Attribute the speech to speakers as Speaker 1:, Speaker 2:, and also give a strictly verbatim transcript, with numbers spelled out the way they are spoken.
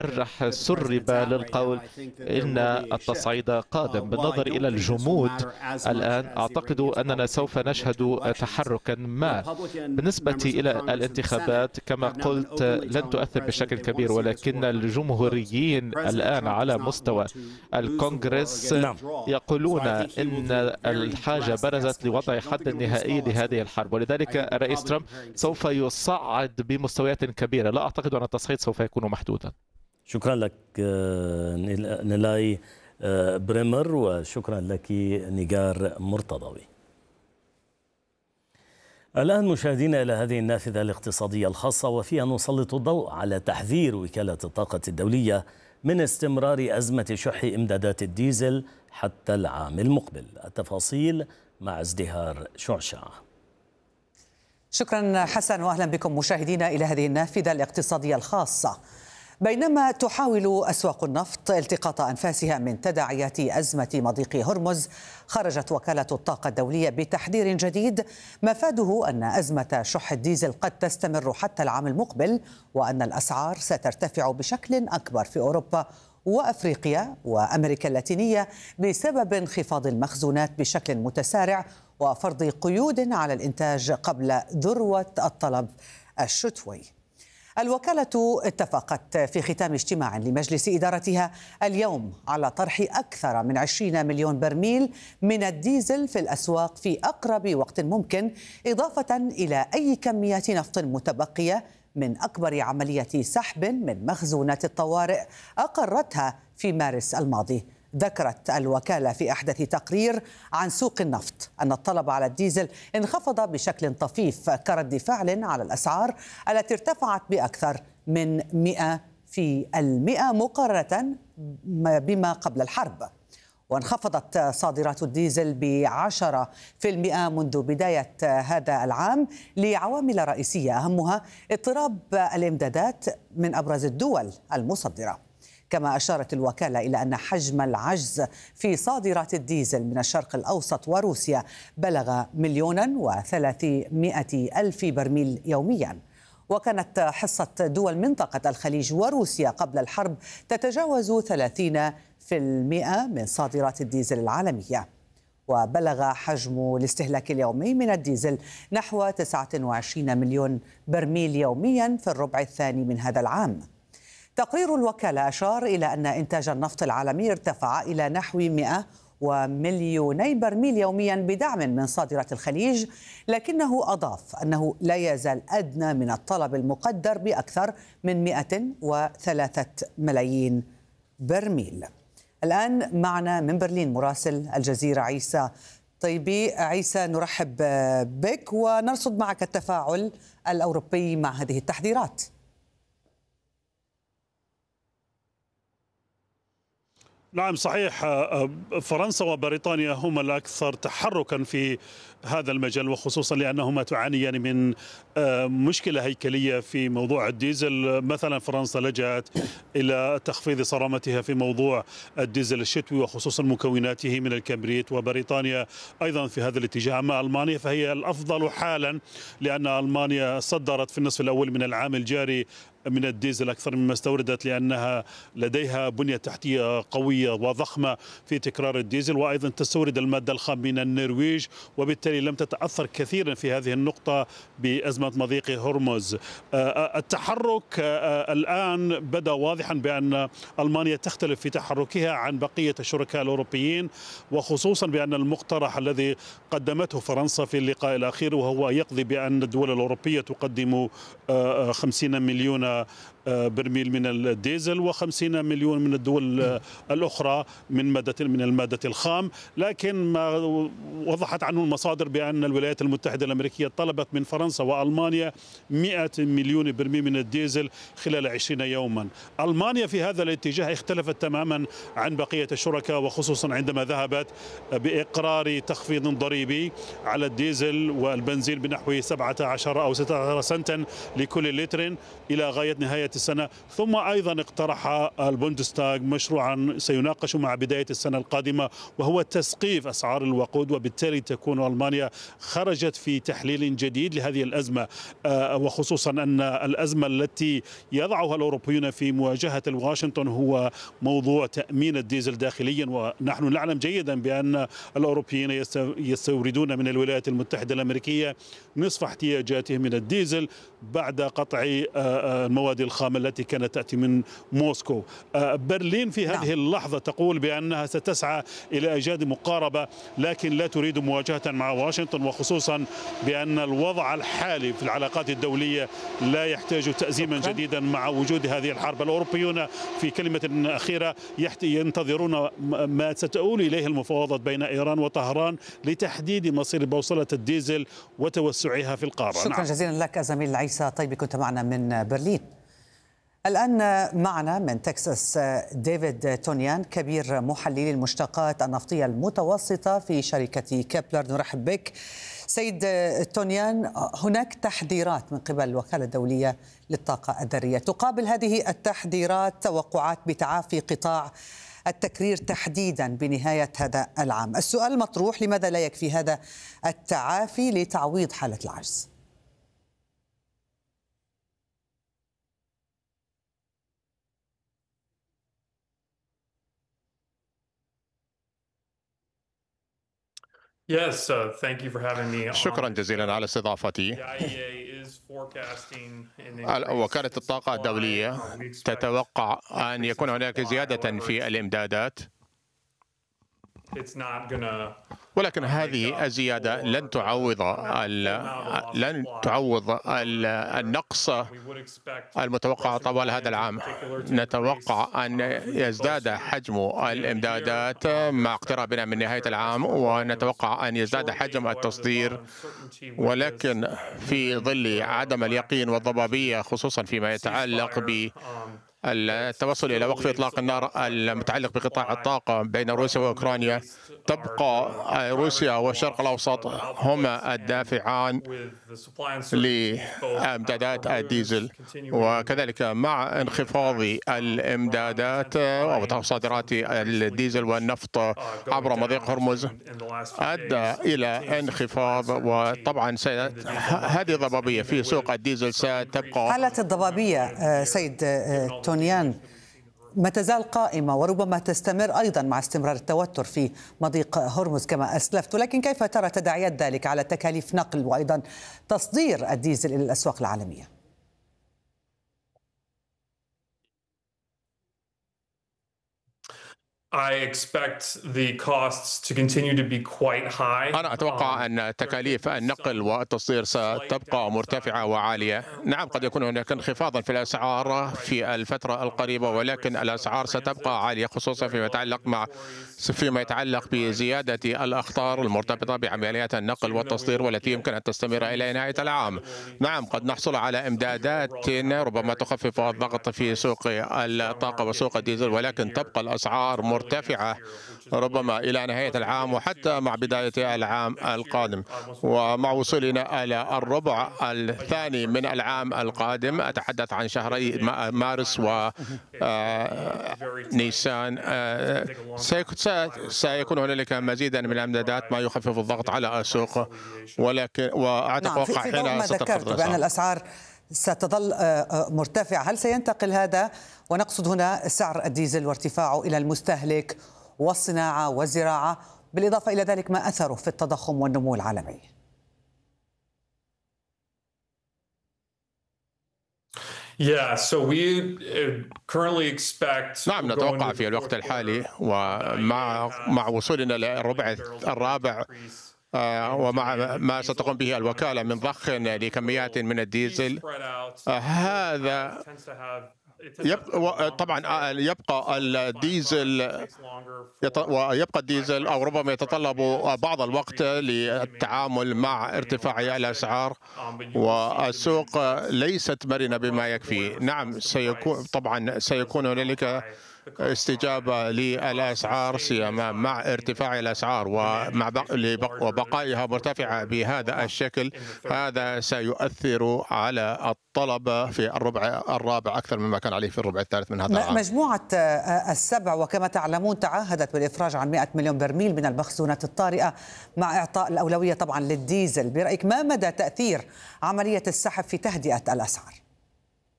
Speaker 1: راح سرب للقول إن التصعيد قادم. بالنظر إلى الجمود الآن أعتقد أننا سوف نشهد تحركا ما. بالنسبة إلى الانتخابات كما قلت لن تؤثر بشكل كبير، ولكن الجمهوريين الآن على مستوى الكونغرس يقولون إن الحاجة برزت لوضع حد نهائي لهذه الحرب، ولذلك الرئيس ترامب سوف يصعد بمستويات كبيرة. لا أعتقد أن التصعيد سوف يكون محدودا.
Speaker 2: شكرا لك نيلاي بريمر، وشكرا لك نيجار مرتضوي. الآن مشاهدينا إلى هذه النافذة الاقتصادية الخاصة، وفيها نسلط الضوء على تحذير وكالة الطاقة الدولية من استمرار أزمة شح إمدادات الديزل حتى العام المقبل. التفاصيل مع ازدهار شعشع.
Speaker 3: شكرا حسن، وأهلا بكم مشاهدينا إلى هذه النافذة الاقتصادية الخاصة. بينما تحاول أسواق النفط التقاط أنفاسها من تداعيات أزمة مضيق هرمز، خرجت وكالة الطاقة الدولية بتحذير جديد مفاده أن أزمة شح الديزل قد تستمر حتى العام المقبل، وأن الأسعار سترتفع بشكل أكبر في أوروبا وأفريقيا وأمريكا اللاتينية بسبب انخفاض المخزونات بشكل متسارع وفرض قيود على الإنتاج قبل ذروة الطلب الشتوي. الوكالة اتفقت في ختام اجتماع لمجلس إدارتها اليوم على طرح أكثر من عشرين مليون برميل من الديزل في الأسواق في أقرب وقت ممكن، إضافة إلى أي كميات نفط متبقية من أكبر عملية سحب من مخزونات الطوارئ أقرتها في مارس الماضي. ذكرت الوكالة في أحدث تقرير عن سوق النفط أن الطلب على الديزل انخفض بشكل طفيف كرد فعل على الأسعار التي ارتفعت بأكثر من مئة في المئة مقارنة بما قبل الحرب. وانخفضت صادرات الديزل بعشرة في المئة منذ بداية هذا العام لعوامل رئيسية أهمها اضطراب الإمدادات من أبرز الدول المصدرة. كما أشارت الوكالة إلى أن حجم العجز في صادرات الديزل من الشرق الأوسط وروسيا بلغ مليونا وثلاثمائة ألف برميل يوميا، وكانت حصة دول منطقة الخليج وروسيا قبل الحرب تتجاوز ثلاثين في المئة من صادرات الديزل العالمية. وبلغ حجم الاستهلاك اليومي من الديزل نحو تسعة وعشرين مليون برميل يوميا في الربع الثاني من هذا العام. تقرير الوكالة أشار إلى أن إنتاج النفط العالمي ارتفع إلى نحو مئة ومليوني برميل يوميا بدعم من صادرات الخليج، لكنه أضاف أنه لا يزال أدنى من الطلب المقدر بأكثر من مئة وثلاثة ملايين برميل. الآن معنا من برلين مراسل الجزيرة عيسى طيبي. عيسى، نرحب بك ونرصد معك التفاعل الأوروبي مع هذه التحذيرات.
Speaker 4: نعم صحيح، فرنسا وبريطانيا هما الأكثر تحركا في هذا المجال، وخصوصا لأنهما تعانيان من مشكلة هيكلية في موضوع الديزل. مثلا فرنسا لجأت إلى تخفيض صرامتها في موضوع الديزل الشتوي وخصوصا مكوناته من الكبريت، وبريطانيا أيضا في هذا الاتجاه. أما ألمانيا فهي الأفضل حالا، لأن ألمانيا صدرت في النصف الأول من العام الجاري من الديزل أكثر مما استوردت، لأنها لديها بنية تحتية قوية وضخمة في تكرار الديزل، وأيضا تستورد المادة الخام من النرويج، وبالتالي لم تتأثر كثيرا في هذه النقطة بأزمة مضيق هرمز. التحرك الآن بدأ واضحا بأن ألمانيا تختلف في تحركها عن بقية الشركاء الأوروبيين، وخصوصا بأن المقترح الذي قدمته فرنسا في اللقاء الأخير وهو يقضي بأن الدول الأوروبية تقدم خمسين مليون برميل من الديزل وخمسين مليون من الدول الأخرى من مادة من المادة الخام. لكن ما وضحت عنه المصادر بأن الولايات المتحدة الأمريكية طلبت من فرنسا وألمانيا مئة مليون برميل من الديزل خلال عشرين يوما. ألمانيا في هذا الاتجاه اختلفت تماما عن بقية الشركاء، وخصوصا عندما ذهبت بإقرار تخفيض ضريبي على الديزل والبنزين بنحو سبعة عشر أو ستة عشر سنتا لكل لتر إلى غاية نهاية السنة. ثم أيضا اقترح البوندستاغ مشروعا سيناقش مع بداية السنة القادمة، وهو تسقيف أسعار الوقود، وبالتالي تكون ألمانيا خرجت في تحليل جديد لهذه الأزمة، وخصوصا أن الأزمة التي يضعها الأوروبيون في مواجهة واشنطن هو موضوع تأمين الديزل داخليا. ونحن نعلم جيدا بأن الأوروبيين يستوردون من الولايات المتحدة الأمريكية نصف احتياجاتهم من الديزل بعد قطع المواد الخام التي كانت تأتي من موسكو. برلين في هذه اللحظة تقول بأنها ستسعى إلى إيجاد مقاربة، لكن لا تريد مواجهة مع واشنطن، وخصوصا بأن الوضع الحالي في العلاقات الدولية لا يحتاج تأزيما جديدا مع وجود هذه الحرب. الأوروبيون في كلمة أخيرة ينتظرون ما ستؤول إليه المفاوضات بين إيران وطهران لتحديد مصير بوصلة الديزل وتوسعها في القارة.
Speaker 3: شكرا نعم. جزيلا لك زميل عيسى طيب، كنت معنا من برلين. الآن معنا من تكساس ديفيد تونيان كبير محللي المشتقات النفطية المتوسطة في شركة كيبلر. نرحب بك سيد تونيان. هناك تحذيرات من قبل الوكالة الدولية للطاقة الذرية، تقابل هذه التحذيرات توقعات بتعافي قطاع التكرير تحديدا بنهاية هذا العام. السؤال المطروح: لماذا لا يكفي هذا التعافي لتعويض حالة العجز؟
Speaker 5: شكرا جزيلا على استضافتي. وكالة الطاقة الدولية تتوقع أن يكون هناك زيادة في الإمدادات، ولكن هذه الزيادة لن تعوض لن تعوض النقص المتوقع طوال هذا العام. نتوقع أن يزداد حجم الإمدادات مع اقترابنا من نهاية العام، ونتوقع أن يزداد حجم التصدير، ولكن في ظل عدم اليقين والضبابية خصوصا فيما يتعلق ب التوصل إلى وقف إطلاق النار المتعلق بقطاع الطاقة بين روسيا وأوكرانيا، تبقى روسيا والشرق الأوسط هما الدافعان لإمدادات الديزل، وكذلك مع انخفاض الإمدادات أو صادرات الديزل والنفط عبر مضيق هرمز أدى إلى انخفاض. وطبعا هذه الضبابية في سوق الديزل ستبقى.
Speaker 3: حالة الضبابية سيد تونيان ما تزال قائمة وربما تستمر أيضا مع استمرار التوتر في مضيق هرمز كما أسلفت، ولكن كيف ترى تداعيات ذلك على تكاليف نقل وأيضا تصدير الديزل إلى الأسواق العالمية؟
Speaker 5: أنا أتوقع أن تكاليف النقل والتصدير ستبقى مرتفعة وعالية. نعم، قد يكون هناك انخفاض في الأسعار في الفترة القريبة، ولكن الأسعار ستبقى عالية خصوصا فيما يتعلق مع فيما يتعلق بزيادة الأخطار المرتبطة بعمليات النقل والتصدير والتي يمكن أن تستمر إلى نهاية العام. نعم، قد نحصل على إمدادات ربما تخفف الضغط في سوق الطاقة وسوق الديزل، ولكن تبقى الأسعار مرتفعة ربما إلى نهاية العام وحتى مع بداية العام القادم. ومع وصولنا إلى الربع الثاني من العام القادم، أتحدث عن شهري مارس ونيسان، سيكون هنالك مزيدا من الإمدادات ما يخفف الضغط على السوق، ولكن وأتوقع
Speaker 3: نعم حين سترتفع بأن الأسعار ستظل مرتفعة. هل سينتقل هذا، ونقصد هنا سعر الديزل وارتفاعه، إلى المستهلك والصناعة والزراعة، بالإضافة إلى ذلك ما أثره في التضخم والنمو العالمي؟
Speaker 5: نعم، نتوقع في الوقت الحالي ومع مع وصولنا للربع الرابع ومع ما ستقوم به الوكالة من ضخ لكميات من الديزل، هذا يبقى طبعا يبقى الديزل ويبقى الديزل أو ربما يتطلب بعض الوقت للتعامل مع ارتفاع الأسعار، والسوق ليست مرنة بما يكفي. نعم، سيكون طبعا سيكون هنالك استجابة للأسعار، سيما مع ارتفاع الأسعار ومع وبقائها مرتفعة بهذا الشكل. هذا سيؤثر على الطلب في الربع الرابع أكثر مما كان عليه في الربع الثالث من هذا العام.
Speaker 3: مجموعة السبع وكما تعلمون تعهدت بالإفراج عن مئة مليون برميل من المخزونات الطارئة مع إعطاء الأولوية طبعا للديزل. برأيك ما مدى تأثير عملية السحب في تهدئة الأسعار؟